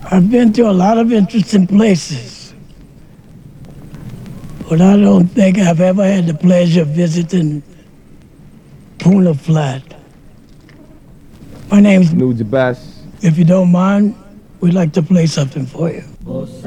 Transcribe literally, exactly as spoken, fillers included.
I've been to a lot of interesting places, but I don't think I've ever had the pleasure of visiting Puna Flat. My name's Nujabes. If you don't mind, we'd like to play something for you.